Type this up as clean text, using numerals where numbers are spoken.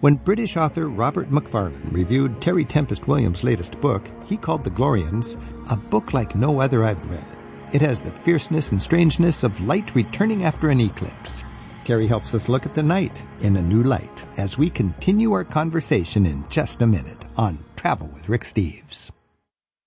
When British author Robert Macfarlane reviewed Terry Tempest Williams' latest book, he called The Glorians a book like no other I've read. It has the fierceness and strangeness of light returning after an eclipse. Terry helps us look at the night in a new light as we continue our conversation in just a minute on Travel with Rick Steves.